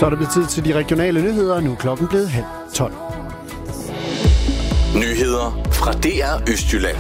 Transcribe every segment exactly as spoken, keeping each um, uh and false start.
Så er det blevet tid til de regionale nyheder, og nu er klokken blevet halv tolv. Nyheder fra D R Østjylland.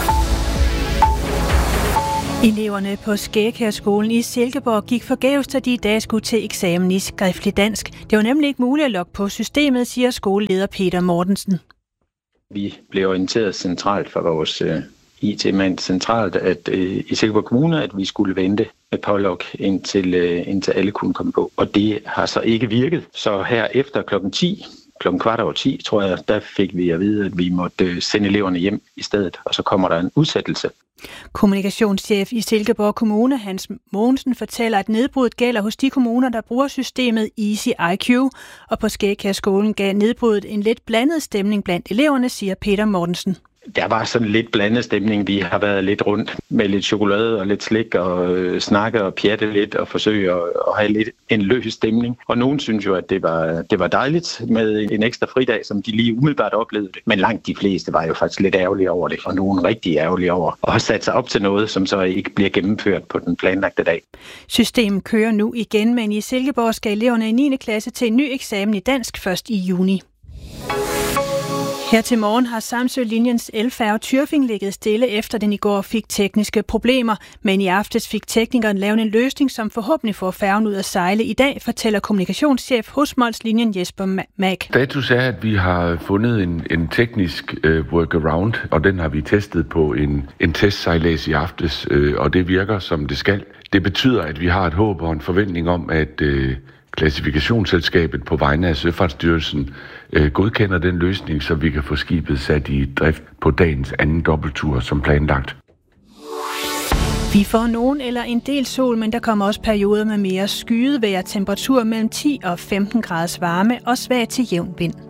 Eleverne på Skægkærskolen i Silkeborg gik forgæves, da de i dag skulle til eksamen i skriftlig dansk. Det var nemlig ikke muligt at logge på systemet, siger skoleleder Peter Mortensen. Vi blev orienteret centralt fra vores uh, I T-mand centralt at, uh, i Silkeborg Kommune, at vi skulle vente med pålog, indtil, uh, indtil alle kunne komme på. Og det har så ikke virket. Så her efter klokken ti, klokken kvart over ti, tror jeg, der fik vi at vide, at vi måtte sende eleverne hjem i stedet. Og så kommer der en udsættelse. Kommunikationschef i Silkeborg Kommune, Hans Mogensen, fortæller, at nedbruddet gælder hos de kommuner, der bruger systemet Easy I Q, og på Skægkærskolen gav nedbruddet en lidt blandet stemning blandt eleverne, siger Peter Mortensen. Der var sådan lidt blandet stemning. Vi har været lidt rundt med lidt chokolade og lidt slik og øh, snakke og pjatte lidt og forsøge at, at have lidt en løs stemning. Og nogen synes jo, at det var, det var dejligt med en ekstra fridag, som de lige umiddelbart oplevede det. Men langt de fleste var jo faktisk lidt ærgerlige over det, og nogen rigtig ærgerlige over at have sat sig op til noget, som så ikke bliver gennemført på den planlagte dag. Systemet kører nu igen, men i Silkeborg skal eleverne i niende klasse til en ny eksamen i dansk først i juni. Her til morgen har Samsø-linjens elfærge Tyrfing ligget stille, efter den i går fik tekniske problemer. Men i aftes fik teknikeren lavet en løsning, som forhåbentlig får færgen ud at sejle i dag, fortæller kommunikationschef hos Mols-linjen Jesper Mag. Status er, at vi har fundet en, en teknisk uh, workaround, og den har vi testet på en, en testsejlads i aftes, uh, og det virker, som det skal. Det betyder, at vi har et håb og en forventning om, at uh, klassifikationsselskabet på vegne af Søfartsstyrelsen øh, godkender den løsning, så vi kan få skibet sat i drift på dagens anden dobbelttur som planlagt. Vi får nogen eller en del sol, men der kommer også perioder med mere skyet vejr, temperatur mellem ti og femten graders varme og svag til jævn vind.